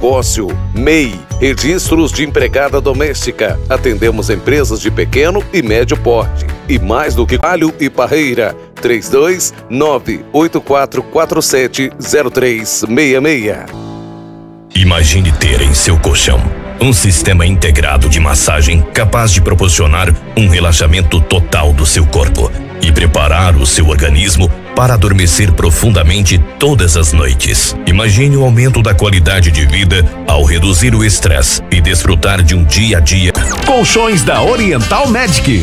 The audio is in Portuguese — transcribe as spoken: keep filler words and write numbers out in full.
negócio. M E I, Registros de Empregada Doméstica. Atendemos empresas de pequeno e médio porte. E mais do que Alho e Parreira. três dois nove oito quatro quatro sete zero três seis seis. Imagine ter em seu colchão um sistema integrado de massagem capaz de proporcionar um relaxamento total do seu corpo e preparar o seu organismo para adormecer profundamente todas as noites. Imagine o aumento da qualidade de vida ao reduzir o estresse e desfrutar de um dia a dia. Colchões da Oriental Medic.